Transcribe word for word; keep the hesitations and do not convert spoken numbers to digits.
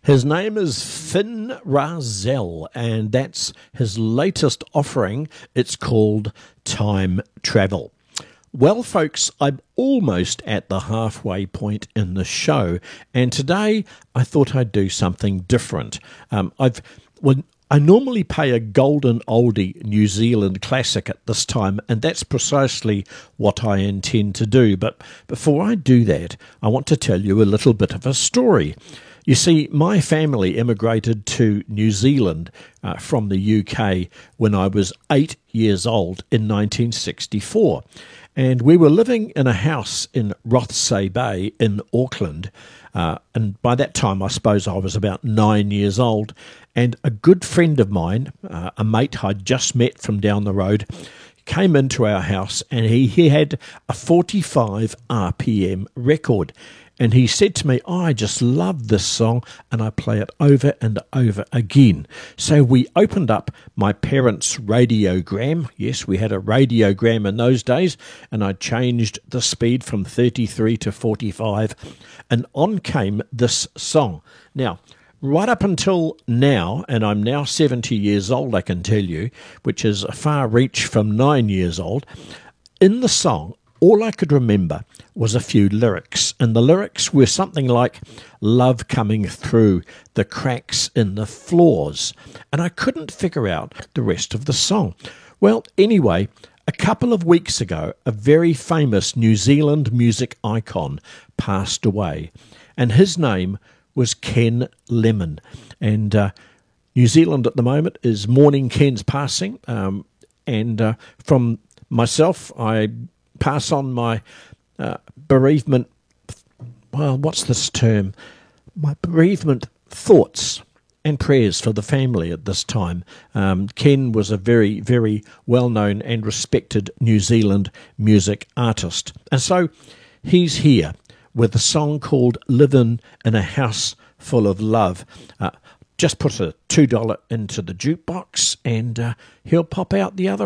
His name is Finn Razel, and that's his latest offering. It's called Time Travel. Well, folks, I'm almost at the halfway point in the show, and today I thought I'd do something different. Um, I've well, I normally play a golden oldie New Zealand classic at this time, and that's precisely what I intend to do. But before I do that, I want to tell you a little bit of a story. You see, my family immigrated to New Zealand uh, from the U K when I was eight years old in nineteen sixty-four. And we were living in a house in Rothesay Bay in Auckland. Uh, and by that time, I suppose I was about nine years old. And a good friend of mine, uh, a mate I'd just met from down the road, came into our house, and he, he had a forty-five R P M record. And he said to me, oh, I just love this song, and I play it over and over again. So we opened up my parents' radiogram. Yes, we had a radiogram in those days, and I changed the speed from thirty-three to forty-five, and on came this song. Now, right up until now, and I'm now seventy years old, I can tell you, which is a far reach from nine years old, in the song, all I could remember was a few lyrics, and the lyrics were something like love coming through the cracks in the floors, and I couldn't figure out the rest of the song. Well, anyway, a couple of weeks ago, a very famous New Zealand music icon passed away, and his name was Ken Lemon, and uh, New Zealand at the moment is mourning Ken's passing, um, and uh, from myself, I pass on my uh, bereavement, well, what's this term? My bereavement thoughts and prayers for the family at this time. Um, Ken was a very, very well-known and respected New Zealand music artist. And so he's here with a song called Livin' in a House Full of Love. Uh, just put a two dollars into the jukebox and uh, he'll pop out the other